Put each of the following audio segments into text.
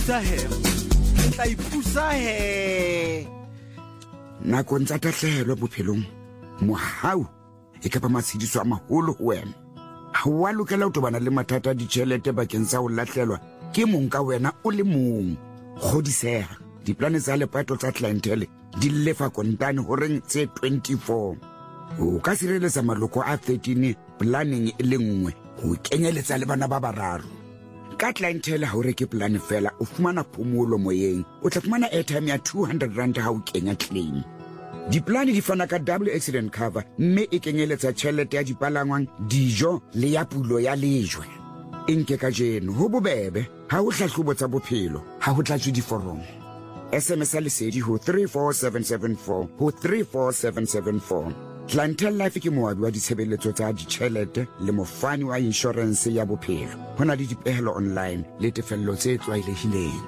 Tla ipusa he. Nakong tsa tahlehelo bophelong mohau e ka ba matshidiso a maholo ho wena. Ha wa lokela ho tobana le mathata a ditjhelete bakeng sa ho lahlelwa ke mong ka wena o le mong. Kgodiseha diplane tsa lepato tsa clientele di lefa kontane ho reng tse 24. O ka sireletsa maloko a 13 planning e le nngwe ho kenyeletsa le bana ba bararo. Ka clientele ha o reke plan fela o fumana phomolo moyeng, o tla fumana airtime ya 200 rand ha o kenya claim. Diplane di fana ka double accident cover mme e kenyeletsa tjhelete ya dipalangwang, dijo le ya pulo ya lejwe. Enke ka jeno ho bobebe ha o hlahlobo tsa bophelo ha ho tlatswe diforomo. SMS lesedi ho 34774 ho 34774. Clientele Life ke moabi wa ditshebeletso tsa ditjhelete le mofani wa insurance ya bophelo. Hona le dipehelo online le tefello tse tlwaelehileng.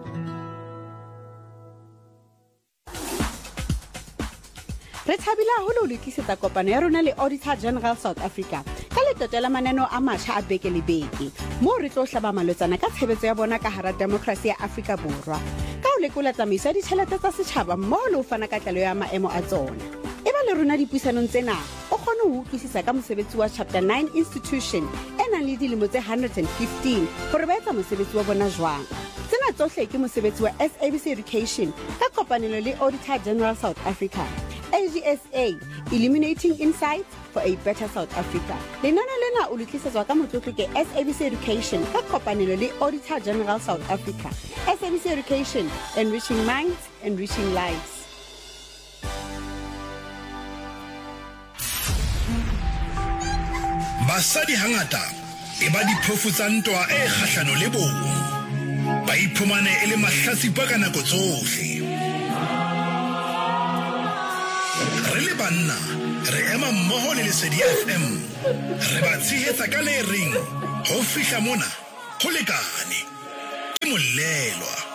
Re thabila ho lo lokisetsa kopano ya rona le Auditor General South Africa ka letoto la mananeo a matjha a beke le beke moo re tlo hlaba malotsana ka tshebetso ya bona ka hara demokrasi ya Afrika Borwa ka ho lekola tsamaiso ya ditjhelete tsa setjhaba mmoho le ho fana ka tlalo ya maemo a tsona. Eba le rona dipuisanong tsena o kgone ho utlwisisa ka mosebetsi wa Chapter 9 Institution e nang le dilemo tse 115 hore ba etsa mosebetsi wa bona jwang. Tsena tsohle ke mosebetsi wa SABC Education ka kopanelo le Auditor General South Africa. AGSA, Illuminating Insights for a Better South Africa. Lenana lena o le tlisetswa ka motlotlo ke SABC Education ka kopanelo le Auditor General South Africa. SABC Education, enriching minds, enriching lives. Basadi hangata e ba diphofu tsa ntwa e kgahlano le bong. Ba iphumane e le mahlatsipa ka nako tsohle. Re le banna re ema mmoho le Lesedi FM. Re ba tshehetsa ka le ring ho fihla mona ho lekane. Ke molelwa.